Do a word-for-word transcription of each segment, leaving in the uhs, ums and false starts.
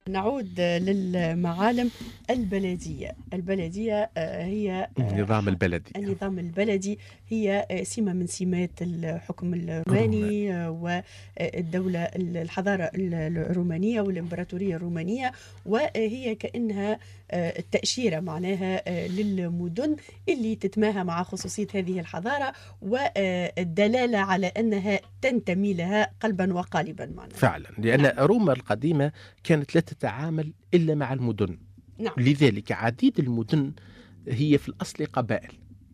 نعود للمعالم البلدية. البلدية هي النظام البلدي. النظام البلدي هي سمة من سمات الحكم الروماني والدولة الحضارة الرومانية والإمبراطورية الرومانية، وهي كأنها التأشيرة معناها للمدن اللي تتماهى مع خصوصية هذه الحضارة والدلالة على أنها تنتمي لها قلبا وقالبا معناها. فعلا، لأن نعم. روما القديمة كانت لا تتعامل إلا مع المدن. نعم. لذلك عديد المدن هي في الأصل قبائل،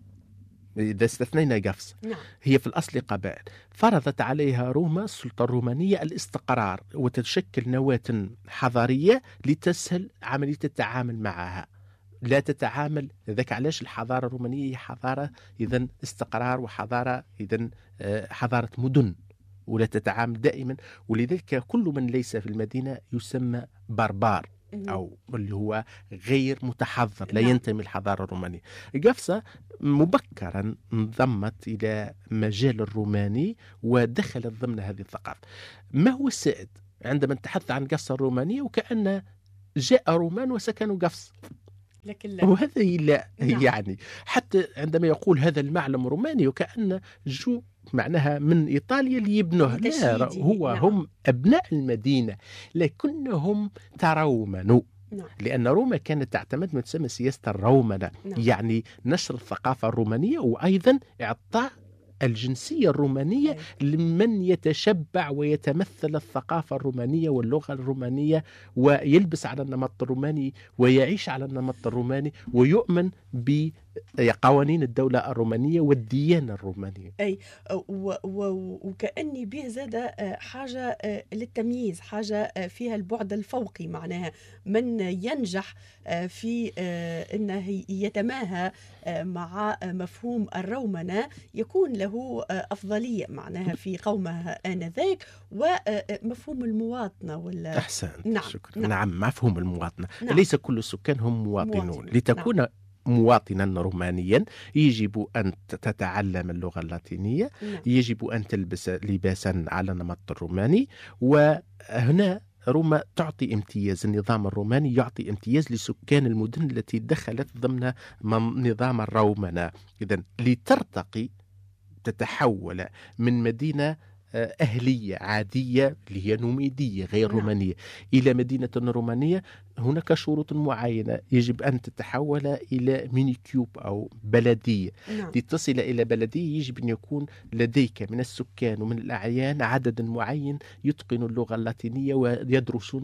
إذا استثنينا قفص. نعم. هي في الأصل قبائل، فرضت عليها روما السلطة الرومانية الاستقرار وتشكل نواة حضارية لتسهل عملية التعامل معها. لا تتعامل ذاك علاش الحضارة الرومانية هي حضارة إذن استقرار، وحضارة إذن حضارة مدن، ولا تتعامل دائما. ولذلك كل من ليس في المدينة يسمى بربار أو اللي هو غير متحضر، لا ينتمي الحضارة الرومانية. قفصة مبكرا انضمت إلى مجال الروماني ودخلت ضمن هذه الثقافة. ما هو السائد عندما نتحدث عن قفصة الرومانية؟ وكأن جاء رومان وسكنوا قفص، لكن لا. وهذا لا. نعم. يعني حتى عندما يقول هذا المعلم روماني وكأن جو معناها من إيطاليا اللي يبنوها، لا، هو نعم. هم أبناء المدينة لكنهم ترومنوا. نعم. لأن روما كانت تعتمد ما تسمى سياسة الرومنة. نعم. يعني نشر الثقافة الرومانية وأيضا إعطاء الجنسية الرومانية أي. لمن يتشبع ويتمثل الثقافة الرومانية واللغة الرومانية ويلبس على النمط الروماني ويعيش على النمط الروماني ويؤمن بقوانين الدولة الرومانية والديانة الرومانية. أي و و وكأني به زاد حاجة للتمييز، حاجة فيها البعد الفوقي، معناها من ينجح في أنه يتماهى مع مفهوم الرومنة يكون له أفضلية معناها في قومه آنذاك، ومفهوم المواطنة ولا أحسنت. نعم. شكرا. نعم. نعم، مفهوم المواطنة. نعم. ليس كل السكان هم مواطنون. مواطن. لتكون نعم. مواطنا رومانيا يجب أن تتعلم اللغة اللاتينية. نعم. يجب أن تلبس لباسا على النمط الروماني. وهنا روما تعطي امتياز، النظام الروماني يعطي امتياز لسكان المدن التي دخلت ضمن نظام الرومنة. إذن لترتقي تتحول من مدينة أهلية عادية اللي هي نوميدية غير نعم. رومانية إلى مدينة رومانية، هناك شروط معينة. يجب أن تتحول إلى مينيكيوب أو بلدية. نعم. لتصل إلى بلدية يجب أن يكون لديك من السكان ومن الأعيان عدد معين يتقن اللغة اللاتينية ويدرسون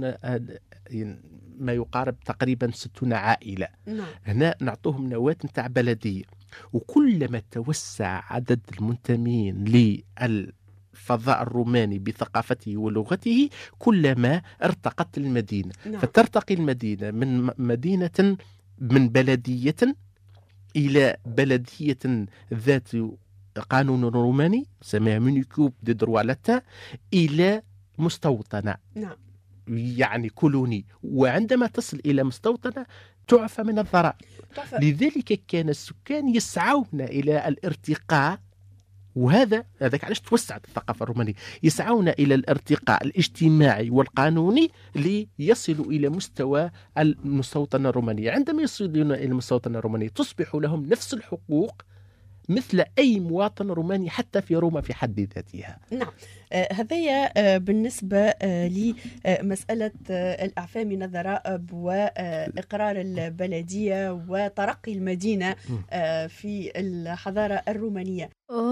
ما يقارب تقريبا ستون عائلة. نعم. هنا نعطوهم نواة نتاع بلدية. وكلما توسع عدد المنتمين لل الفضاء الروماني بثقافته ولغته كلما ارتقت المدينة. نعم. فترتقي المدينة من مدينة من بلدية إلى بلدية ذات قانون روماني سميها مينيكوب دي دروالتا إلى مستوطنة. نعم. يعني كولوني. وعندما تصل إلى مستوطنة تعفى من الضرائب. لذلك كان السكان يسعون إلى الارتقاء، وهذا هذاك علاش توسعت الثقافة الرومانية، يسعون إلى الارتقاء الاجتماعي والقانوني ليصلوا إلى مستوى المستوطنة الرومانية. عندما يصلون إلى المستوطنة الرومانية تصبح لهم نفس الحقوق مثل أي مواطن روماني حتى في روما في حد ذاتها. نعم. آه هذايا آه بالنسبة آه لمسألة آه الإعفاء من الضرائب وإقرار البلدية وترقي المدينة آه في الحضارة الرومانية.